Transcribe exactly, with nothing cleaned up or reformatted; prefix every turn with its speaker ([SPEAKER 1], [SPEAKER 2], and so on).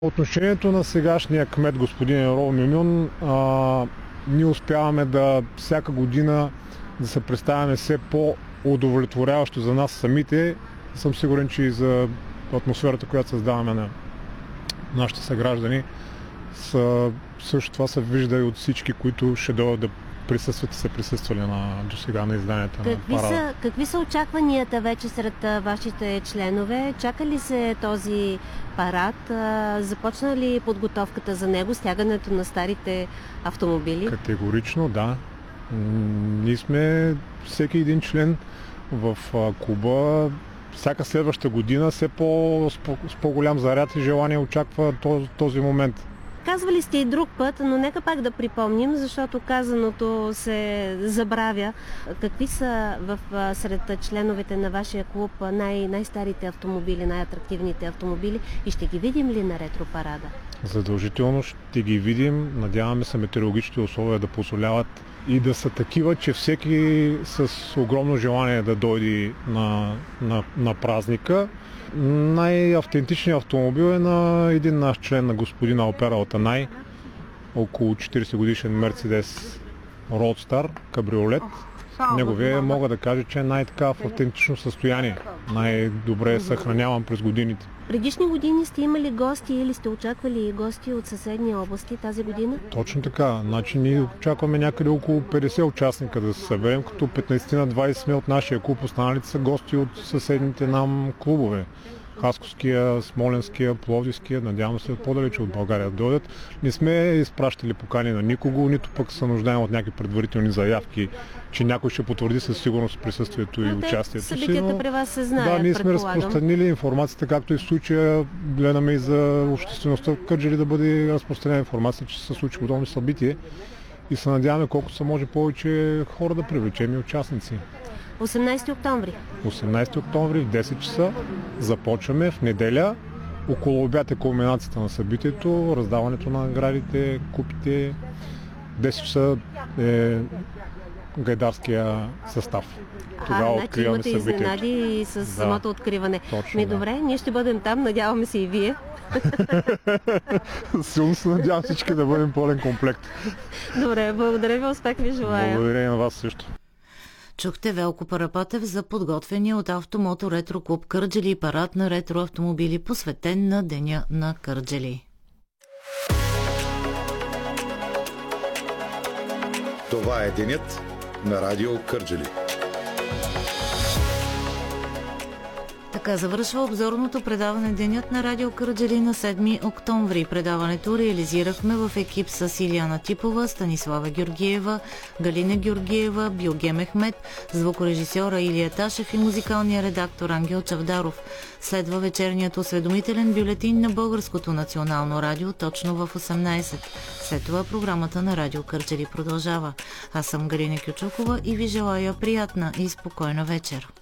[SPEAKER 1] Отношението на сегашния кмет господин Ерол Мюмюн, а, ние успяваме да всяка година да се представяме все по-удовлетворяващо за нас самите. Съм сигурен, че и за атмосферата, която създаваме на нашите съграждани, са, също това се вижда и от всички, които ще дойдат да присъстват и са присъствали на, досега на изданията
[SPEAKER 2] какви
[SPEAKER 1] на парада.
[SPEAKER 2] Са, какви са очакванията вече сред вашите членове? Чака ли се този парад? Започна ли подготовката за него, стягането на старите автомобили?
[SPEAKER 1] Категорично, да. Ние сме всеки един член в клуба. Всяка следваща година все по, с по-голям заряд и желание очаква този, този момент.
[SPEAKER 2] Казвали сте и друг път, но нека пак да припомним, защото казаното се забравя. Какви са в, сред членовете на вашия клуб най- най-старите автомобили, най-атрактивните автомобили и ще ги видим ли на ретропарада?
[SPEAKER 1] Задължително ще ги видим. Надяваме се метеорологичните условия да позволяват и да са такива, че всеки с огромно желание да дойде на, на, на празника. Най-автентичният автомобил е на един наш член, на господин Алпер Алтанай, около четиридесет годишен Мерцедес Roadster кабриолет. Неговия мога да кажа, че е най-така в автентично състояние. Най-добре е съхраняван през годините.
[SPEAKER 2] Предишни години сте имали гости или сте очаквали гости от съседни области тази година?
[SPEAKER 1] Точно така. Значи ние очакваме някъде около петдесет участника да се съберем, като петнайсет на двайсет сме от нашия клуб, останалите са гости от съседните нам клубове. Хасковския, Смоленския, Пловдивския, надявам се по-далече от България да дойдат. Не сме изпращали покани на никого, нито пък се нуждаем от някакви предварителни заявки, че някой ще потвърди със сигурност присъствието и участието си.
[SPEAKER 2] Събитията при вас се знаят,
[SPEAKER 1] да, ние сме разпространили информацията, както и в случая гледаме и за обществеността в Кърджали да бъде разпространена информация, че се случи подобно събитие и се надяваме колкото се може повече хора да привлечем и участници.
[SPEAKER 2] осемнайсети октомври.
[SPEAKER 1] осемнайсети октомври в десет часа започваме в неделя. Около обяд е кулминацията на събитието, раздаването на наградите, купите. десет часа е гайдарския състав. Тогава
[SPEAKER 2] а,
[SPEAKER 1] откриваме
[SPEAKER 2] значи имате
[SPEAKER 1] събитието.
[SPEAKER 2] изненади с да, самото откриване.
[SPEAKER 1] Точно,
[SPEAKER 2] Ми
[SPEAKER 1] да.
[SPEAKER 2] Добре, ние ще бъдем там, надяваме се и вие.
[SPEAKER 1] Силно се надявам всички да бъдем пълен комплект.
[SPEAKER 2] Добре, благодаря ви, успех ви желая.
[SPEAKER 1] Благодаря и на вас също.
[SPEAKER 3] Чухте Велко Парапатев за подготвения от Автомото Ретро Клуб Кърджали парад на ретро автомобили, посветен на Деня на Кърджали.
[SPEAKER 4] Това е денят на Радио Кърджали.
[SPEAKER 3] Така завършва обзорното предаване Денят на Радио Кърджали на седми октомври. Предаването реализирахме в екип с Илияна Типова, Станислава Георгиева, Галина Георгиева, Билгем Мехмед, звукорежисьора Илия Ташев и музикалния редактор Ангел Чавдаров. Следва вечерният осведомителен бюлетин на Българското национално радио точно в осемнайсет. След това програмата на Радио Кърджали продължава. Аз съм Галина Кючукова и ви желая приятна и спокойна вечер.